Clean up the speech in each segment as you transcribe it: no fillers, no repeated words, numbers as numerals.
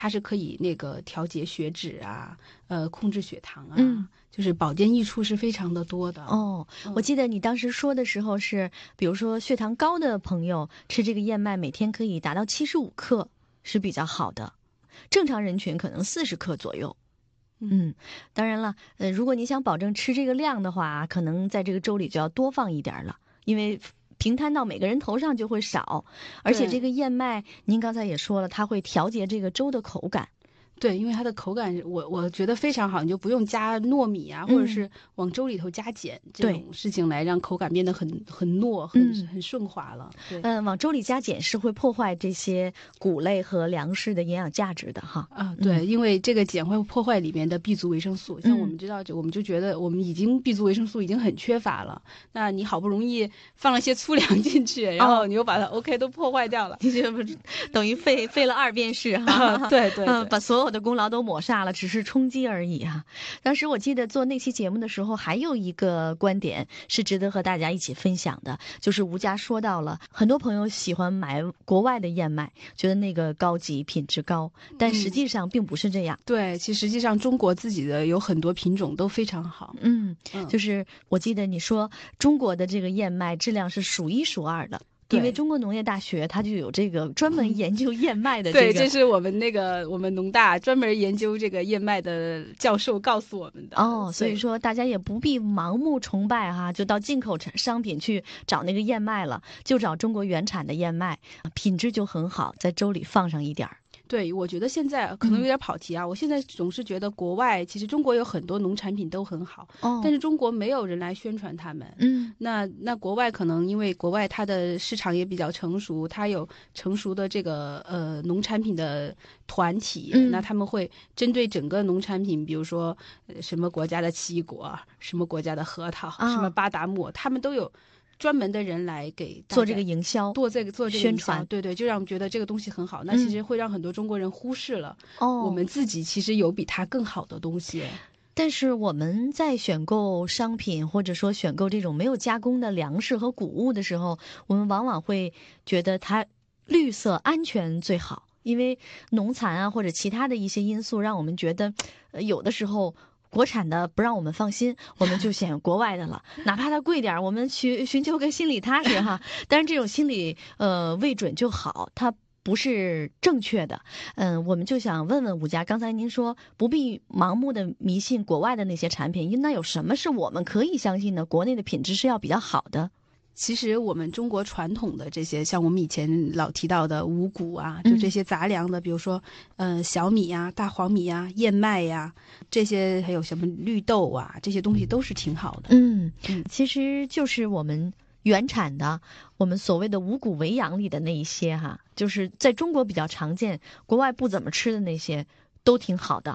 它是可以那个调节血脂啊，控制血糖啊，就是保健益处是非常的多的。 我记得你当时说的时候是，比如说血糖高的朋友吃这个燕麦每天可以达到75克是比较好的，正常人群可能40克左右。当然了，如果你想保证吃这个量的话，可能在这个粥里就要多放一点了，因为平摊到每个人头上就会少，而且这个燕麦，您刚才也说了，它会调节这个粥的口感。 对，因为它的口感我觉得非常好，你就不用加糯米啊，或者是往粥里头加碱这种事情来让口感变得很糯、很顺滑了。对， 往粥里加碱是会破坏这些谷类和粮食的营养价值的哈。 对，因为这个碱会破坏里面的 B 族维生素。像我们知道，我们就觉得我们已经 B 族维生素已经很缺乏了，那你好不容易放了些粗粮进去，然后你又把它 OK 都破坏掉了， 你这不等于费了2遍事哈。 对， 把所有的功劳都抹煞了，只是充饥而已啊。当时我记得做那期节目的时候，还有一个观点是值得和大家一起分享的，就是吴佳说到了，很多朋友喜欢买国外的燕麦，觉得那个高级品质高，但实际上并不是这样。 对，其实际上中国自己的有很多品种都非常好。 就是我记得你说中国的这个燕麦质量是数1数2的。因为中国农业大学它就有这个专门研究燕麦的对，这是我们农大专门研究这个燕麦的教授告诉我们的。 所以说大家也不必盲目崇拜哈，就到进口商品去找那个燕麦了，就找中国原产的燕麦，品质就很好，在粥里放上一点儿。 对，我觉得现在可能有点跑题啊。我现在总是觉得国外其实中国有很多农产品都很好，但是中国没有人来宣传他们。那国外可能因为国外它的市场也比较成熟，它有成熟的这个农产品的团体，那他们会针对整个农产品，比如说什么国家的奇异果，什么国家的核桃，什么巴达木，他们都有专门的人来给做这个营销， 做这个宣传。 对，就让我们觉得这个东西很好。那其实会让很多中国人忽视了我们自己其实有比它更好的东西。 但是我们在选购商品或者说选购这种没有加工的粮食和谷物的时候，我们往往会觉得它绿色安全最好，因为农残啊或者其他的一些因素让我们觉得有的时候国产的不让我们放心，我们就选国外的了，哪怕它贵点，我们去寻求个心里踏实哈。但是这种心理未准就好，它不是正确的。我们就想问问吴佳，刚才您说不必盲目的迷信国外的那些产品，那有什么是我们可以相信的？国内的品质是要比较好的。 其实我们中国传统的这些，像我们以前老提到的五谷啊，就这些杂粮的，比如说小米呀、大黄米呀、燕麦呀，这些还有什么绿豆啊，这些东西都是挺好的。 其实就是我们原产的，我们所谓的五谷为养里的那一些哈，就是在中国比较常见，国外不怎么吃的那些都挺好的。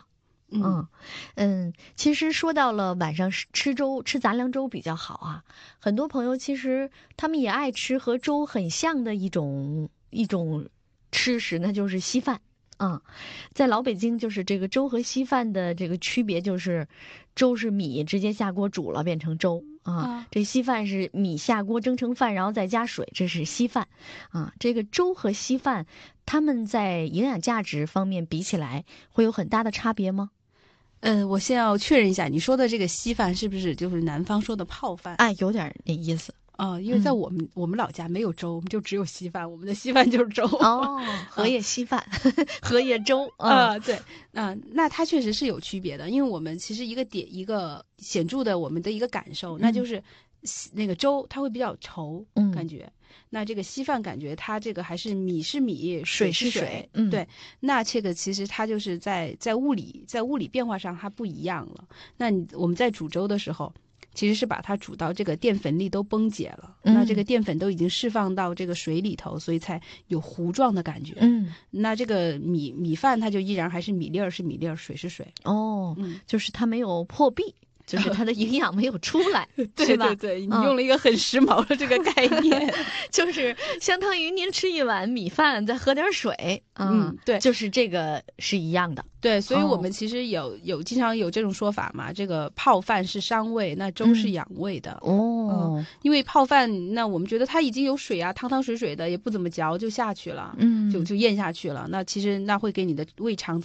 其实说到了晚上吃粥，吃杂粮粥比较好啊。很多朋友其实他们也爱吃和粥很像的一种吃食，那就是稀饭。在老北京，就是这个粥和稀饭的这个区别就是，粥是米直接下锅煮了变成粥啊，这稀饭是米下锅蒸成饭，然后再加水，这是稀饭啊。这个粥和稀饭，它们在营养价值方面比起来会有很大的差别吗？ 我先要确认一下，你说的这个稀饭是不是就是南方说的泡饭？ 有点那意思。 因为在我们老家没有粥，我们就只有稀饭，我们的稀饭就是粥。 荷叶稀饭，荷叶粥对，那它确实是有区别的，因为我们其实一个显著的我们的一个感受，那就是那个粥它会比较稠，感觉。那这个稀饭感觉它这个还是米是米，水是水，对。那这个其实它就是在物理变化上它不一样了。那我们在煮粥的时候，其实是把它煮到这个淀粉粒都崩解了，那这个淀粉都已经释放到这个水里头，所以才有糊状的感觉。那这个米饭它就依然还是米粒儿是米粒儿，水是水。 就是它没有破壁。 就是它的营养没有出来， 对是吧？ 对对，你用了一个很时髦的这个概念， 就是相当于您吃一碗米饭，再喝点水对， 就是这个是一样的。 对，所以我们其实经常有这种说法嘛，这个泡饭是伤胃，那粥是养胃的。因为泡饭，那我们觉得它已经有水啊，汤汤水水的，也不怎么嚼就下去了，就咽下去了。那其实那会给你的胃肠